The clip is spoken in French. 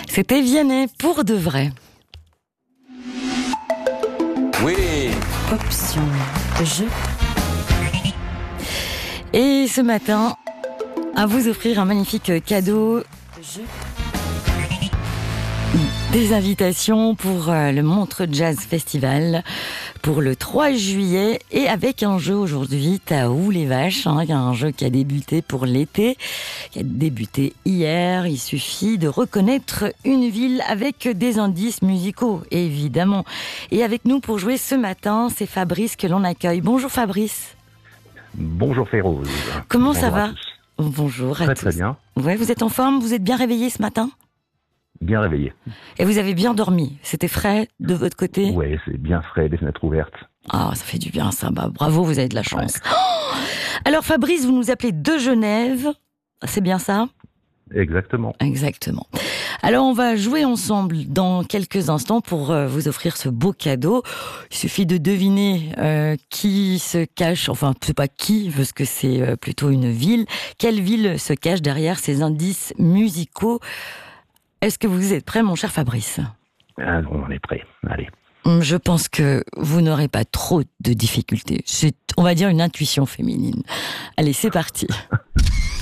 C'était Vianney pour de vrai. Oui. Option jeu. Et ce matin, à vous offrir un magnifique cadeau. Jeu. Des invitations pour le Montreux Jazz Festival pour le 3 juillet et avec un jeu aujourd'hui, Taou les vaches, un jeu qui a débuté pour l'été, qui a débuté hier. Il suffit de reconnaître une ville avec des indices musicaux, évidemment. Et avec nous pour jouer ce matin, c'est Fabrice que l'on accueille. Bonjour Fabrice. Bonjour Féroze. Comment Bonjour ça va? à tous. Bonjour à tous. Très bien. Ouais, vous êtes en forme? Vous êtes bien réveillé ce matin? Bien réveillé. Et vous avez bien dormi? C'était frais de votre côté? Ouais, c'est bien frais, les fenêtres ouvertes. Ah, ça fait du bien ça. Bah, bravo, vous avez de la chance. Ouais. Oh, alors Fabrice, vous nous appelez de Genève. C'est bien ça? Exactement. Exactement. Alors on va jouer ensemble dans quelques instants pour vous offrir ce beau cadeau. Il suffit de deviner qui se cache, enfin c'est pas qui, parce que c'est plutôt une ville. Quelle ville se cache derrière ces indices musicaux? Est-ce que vous êtes prêt, mon cher Fabrice? On est prêt. Allez. Je pense que vous n'aurez pas trop de difficultés. C'est, on va dire, une intuition féminine. Allez, c'est parti.